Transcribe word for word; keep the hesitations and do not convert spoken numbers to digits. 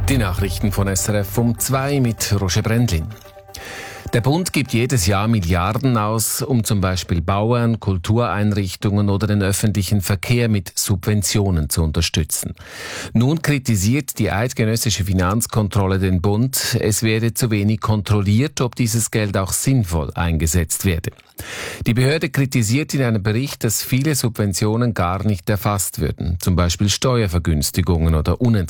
Die Nachrichten von S R F um zwei mit Roger Brendlin. Der Bund gibt jedes Jahr Milliarden aus, um zum Beispiel Bauern, Kultureinrichtungen oder den öffentlichen Verkehr mit Subventionen zu unterstützen. Nun kritisiert die eidgenössische Finanzkontrolle den Bund, es werde zu wenig kontrolliert, ob dieses Geld auch sinnvoll eingesetzt werde. Die Behörde kritisiert in einem Bericht, dass viele Subventionen gar nicht erfasst würden, zum Beispiel Steuervergünstigungen oder Unentgeltliche